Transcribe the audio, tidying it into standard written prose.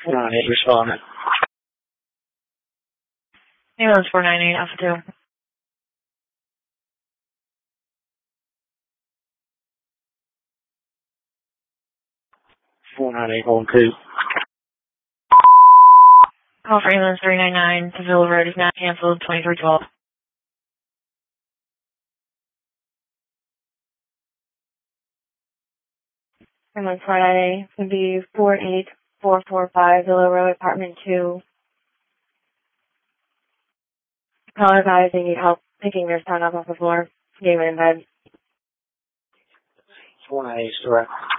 498 responding. Ambulance 498, Alpha 2. 498 on 2. Call for ambulance 399. Seville Road is now canceled, 2312. Ambulance 498 would be 48445 Villa Road, apartment 2. Caller advised they need help picking their son up off the floor. Gave it in bed. 498 is direct.